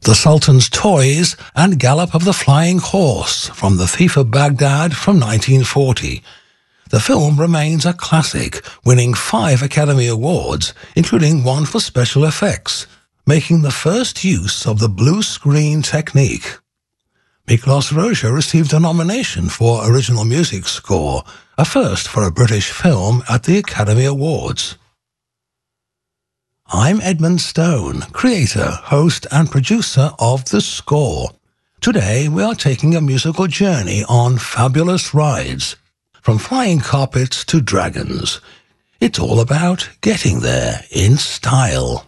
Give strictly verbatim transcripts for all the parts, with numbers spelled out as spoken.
The Sultan's Toys and Gallop of the Flying Horse from The Thief of Baghdad from nineteen forty. The film remains a classic, winning five Academy Awards, including one for special effects, making the first use of the blue screen technique. Miklos Rozsa received a nomination for Original Music Score, a first for a British film at the Academy Awards. I'm Edmund Stone, creator, host and producer of The Score. Today we are taking a musical journey on fabulous rides, from flying carpets to dragons. It's all about getting there in style.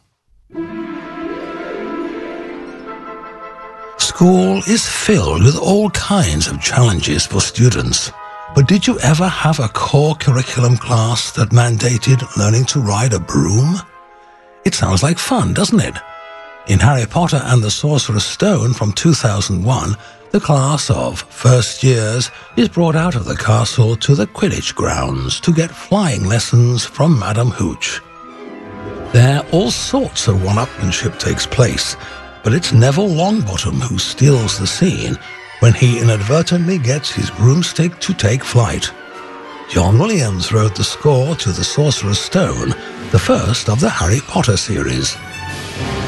School is filled with all kinds of challenges for students. But did you ever have a core curriculum class that mandated learning to ride a broom? It sounds like fun, doesn't it? In Harry Potter and the Sorcerer's Stone from two thousand one, the class of first years is brought out of the castle to the Quidditch grounds to get flying lessons from Madam Hooch. There, all sorts of one-upmanship takes place, but it's Neville Longbottom who steals the scene when he inadvertently gets his broomstick to take flight. John Williams wrote the score to The Sorcerer's Stone, the first of the Harry Potter series.